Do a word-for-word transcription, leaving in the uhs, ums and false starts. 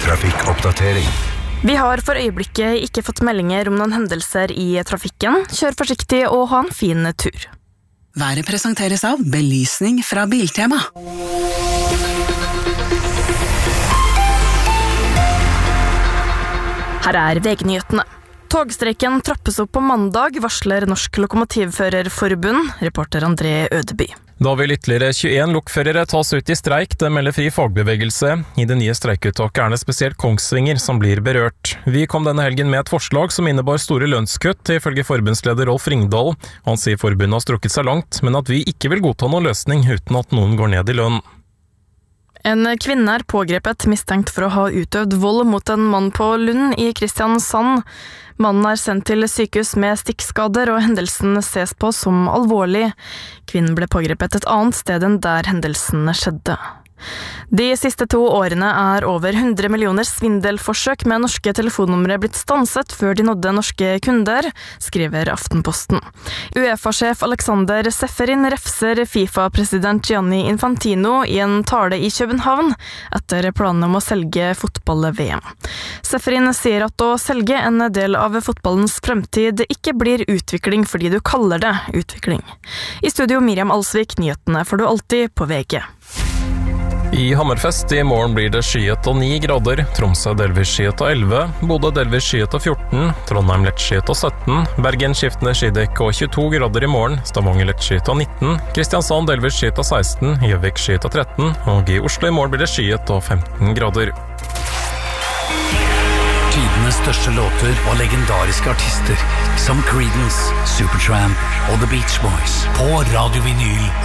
trafikkoppdatering. Vi har for øyeblikket ikke fått meldinger om noen hendelser i trafikken. Kjør forsiktig og ha en fin tur. Været presenteres av belysning fra Biltema. Her er V G-nyhetene. Togstreiken trappes opp på mandag, varsler Norsk Lokomotivførerforbund, reporter André Ødeby. Da vil ytterligere tjueen lokførere tas ut i streik, det melder Fri Fagbevegelse. I det nye streikuttaket er det spesielt Kongsvinger som blir berørt. Vi kom denne helgen med et forslag som innebar store lønnskutt, ifølge forbundsleder Rolf Ringdal. Han sier forbundet har strukket seg langt, men at vi ikke vil godta noen løsning uten at noen går ned i lønn. En kvinne er pågrepet mistenkt for å ha utøvd vold mot en mann på Lund i Kristiansand. Mannen er sendt til sykehus med stikkskader, og hendelsen ses på som alvorlig. Kvinnen ble pågrepet et annet sted enn der hendelsen skjedde. De siste to årene er over hundre millioner svindelforsøk med norske telefonnumre blitt stanset før de nådde norske kunder, skriver Aftenposten. UEFA-sjef Alexander Seferin refser FIFA-president Gianni Infantino i en tale i København etter planene om å selge fotball-V M. Seferin sier at å selge en del av fotballens fremtid ikke blir utvikling fordi du kaller det utvikling. I studio Miriam Alsvik, nyhetene får du alltid på V G. I Hammerfest i morgen blir det skyet og ni grader, Tromsø delvis skyet og elleve, Bodø delvis skyet og fjorten, Trondheim lett skyet og sytten, Bergen skiftende skydekk og tjueto grader i morgen, Stavanger lett skyet og nitten, Kristiansand delvis skyet og seksten, Gjøvik skyet og tretten, og i Oslo i morgen blir det skyet og femten grader. Tidenes største låter og legendariske artister som Creedence, Supertramp og The Beach Boys på Radio Vinyl